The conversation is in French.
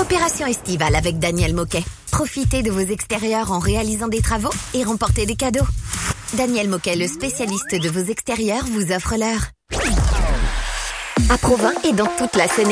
Opération estivale avec Daniel Moquet. Profitez de vos extérieurs en réalisant des travaux et remportez des cadeaux. Daniel Moquet, le spécialiste de vos extérieurs, vous offre l'heure. À Provins et dans toute la Seine.